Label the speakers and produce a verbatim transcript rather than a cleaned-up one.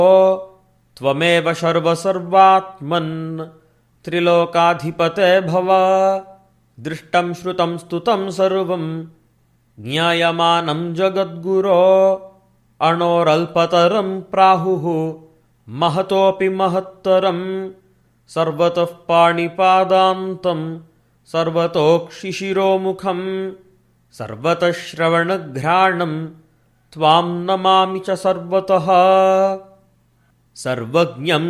Speaker 1: त्वमेव सर्वसर्वात्मन् त्रिलोकाधिपते भव। दृष्टं श्रुतं स्तुतं सर्वं ज्ञायमानं जगद्गुरो। अणोरल्पतरं प्राहुः महतोऽपि महत्तरं। सर्वतः पाणिपादान्तं सर्वतोक्षिशिरोमुखं। सर्वतः श्रवणघ्राणं त्वां नमामि च सर्वतः। सर्वज्ञं